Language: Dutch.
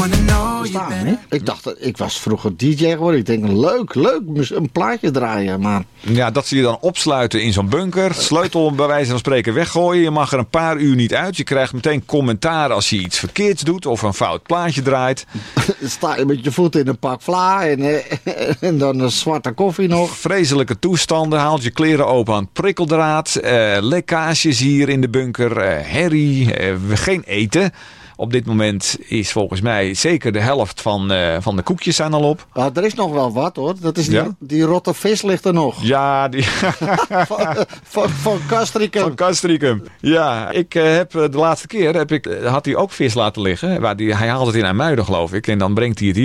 Bestaan, hè? Ik was vroeger DJ geworden. Ik denk, leuk, een plaatje draaien, maar... Ja, dat ze je dan opsluiten in zo'n bunker. Sleutel bij wijze van spreken weggooien. Je mag er een paar uur niet uit. Je krijgt meteen commentaar als je iets verkeerds doet of een fout plaatje draait. Sta je met je voeten in een pak vla en dan een zwarte koffie nog. Vreselijke toestanden. Haalt je kleren open aan het prikkeldraad. Lekkages hier in de bunker. Herrie. Geen eten. Op dit moment is volgens mij zeker de helft van de koekjes zijn al op. Er is nog wel wat hoor. Dat is die rotte vis ligt er nog. Ja, die... van Castricum. Van Castricum. Ja, ik heb de laatste keer had hij ook vis laten liggen. Hij haalt het in IJmuiden geloof ik. En dan brengt hij het hier.